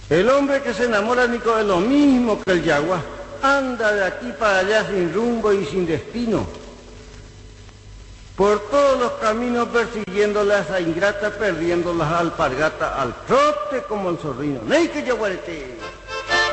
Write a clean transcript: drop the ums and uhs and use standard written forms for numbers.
El hombre que se enamora, Nico, es lo mismo que el yagua. Anda de aquí para allá sin rumbo y sin destino. Por todos los caminos persiguiéndola a esa ingrata, perdiendo las alpargatas al trote como el zorrino. ¡Ney que yaguarete!